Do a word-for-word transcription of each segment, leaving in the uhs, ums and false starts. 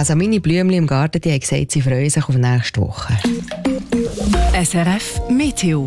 Also meine Blümchen im Garten, die haben gesagt, sie freuen sich auf nächste Woche. S R F Meteo.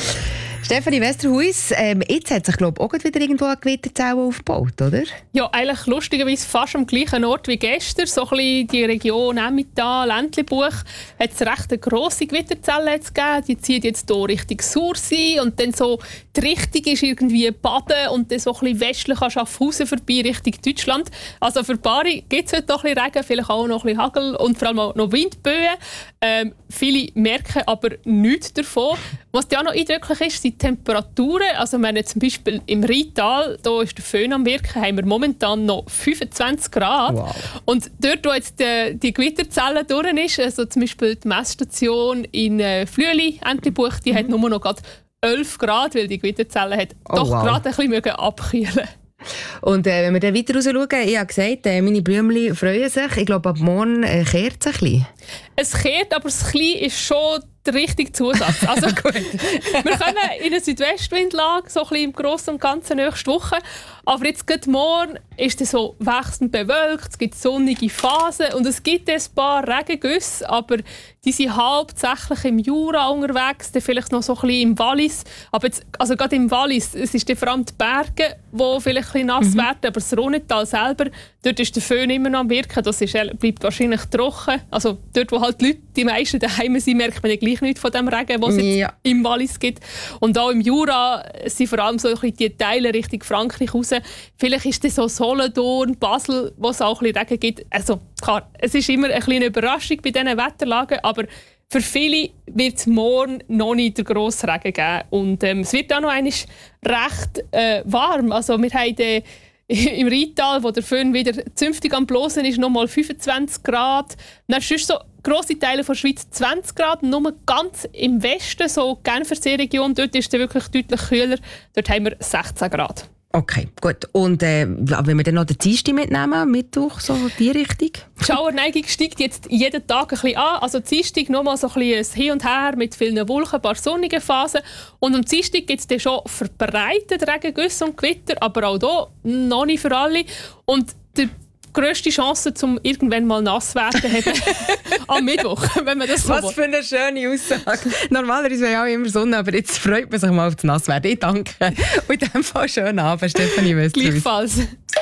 Stefanie Westerhuis, ähm, jetzt hat sich glaube ich auch wieder irgendwo eine Gewitterzelle aufgebaut, oder? Ja, eigentlich lustigerweise fast am gleichen Ort wie gestern. So ein bisschen die Region Emmental, Ländlibuch, hat es recht eine grosse Gewitterzelle jetzt gegeben. Die zieht jetzt hier Richtung Sursee und dann so die Richtung ist irgendwie Baden und dann so ein bisschen westlich an Schaffhausen vorbei Richtung Deutschland. Also für Bari gibt es heute noch ein bisschen Regen, vielleicht auch noch ein bisschen Hagel und vor allem auch noch Windböen. Ähm, viele merken aber nichts davon. Was ja auch noch eindrücklich ist, sind die Temperaturen. Also wir haben jetzt zum Beispiel im Rheintal, da ist der Föhn am Wirken, haben wir momentan noch fünfundzwanzig Grad. Wow. Und dort, wo jetzt die, die Gewitterzelle durch ist, also zum Beispiel die Messstation in äh, Flüeli, Entlebuch, die mhm. hat nur noch gerade elf Grad, weil die Gewitterzelle hat oh, doch wow. gerade ein bisschen abkühlen. Und äh, wenn wir dann weiter raus schauen, ich habe gesagt, äh, meine Blümchen freuen sich. Ich glaube, ab morgen äh, kehrt es ein bisschen. Es kehrt, aber das Klein ist schon der richtige Zusatz. Also, wir kommen in eine Südwestwindlage, so ein bisschen im Grossen und Ganzen nächste Woche. Aber jetzt gerade morgen ist es so wechselnd bewölkt, es gibt sonnige Phasen und es gibt ein paar Regengüsse, aber die sind hauptsächlich im Jura unterwegs, dann vielleicht noch so ein bisschen im Wallis. Aber jetzt, also gerade im Wallis, es ist vor allem die Berge, die vielleicht ein bisschen nass mhm. werden, aber das Rhônetal selber, dort ist der Föhn immer noch am Wirken, das ist, bleibt wahrscheinlich trocken. Also dort, wo halt die Leute, die meisten daheim sind, merkt man ja gleich nicht von dem Regen, was es ja. im Wallis gibt. Und auch im Jura sind vor allem so ein bisschen die Teile Richtung Frankreich raus. Vielleicht ist das so Solothurn, Basel, wo es auch ein bisschen Regen gibt. Also klar, es ist immer eine kleine Überraschung bei diesen Wetterlagen, aber für viele wird es morgen noch nicht der grosse Regen geben. Und ähm, es wird auch noch einmal recht äh, warm. Also wir haben den im Rheintal, wo der Föhn wieder zünftig am Blosen ist, noch mal fünfundzwanzig Grad. Dann sonst so grosse Teile der Schweiz zwanzig Grad. Nur ganz im Westen, so Genfersee-Region, dort ist es wirklich deutlich kühler. Dort haben wir sechzehn Grad. Okay, gut. Und äh, wenn wir dann noch den Dienstag mitnehmen, Mittwoch, so die Richtung? Die Schauerneigung steigt jetzt jeden Tag ein bisschen an. Also Dienstag nochmal so ein bisschen Hin und Her mit vielen Wolken, ein paar sonnige Phasen. Und am Dienstag gibt es dann schon verbreitet Regengüsse und Gewitter, aber auch hier noch nicht für alle. Und die grösste Chance, um irgendwann mal nass werden haben am Mittwoch, wenn man das so Was will. für eine schöne Aussage. Normalerweise wäre ja auch immer Sonne, aber jetzt freut man sich mal auf das Nasswerden. Ich danke. Und in diesem Fall schönen Abend, Stefanie Westerhuis. Gleichfalls.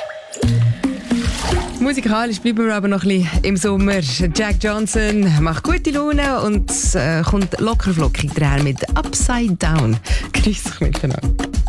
Musikalisch bleiben wir aber noch ein bisschen im Sommer. Jack Johnson macht gute Laune und äh, kommt locker flockig daher mit Upside Down. Grüß dich miteinander.